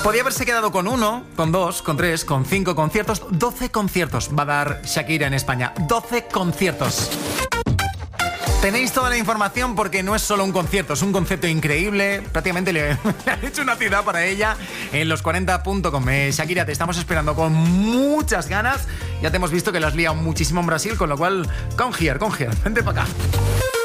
Podía haberse quedado con 1, con 2, con 3, con 5 conciertos. 12 conciertos va a dar Shakira en España. 12 conciertos. Tenéis toda la información porque no es solo un concierto, es un concepto increíble. Prácticamente le han hecho una ciudad para ella en los40.com. Shakira, te estamos esperando con muchas ganas. Ya te hemos visto que la has liado muchísimo en Brasil, con lo cual, come here, vente para acá.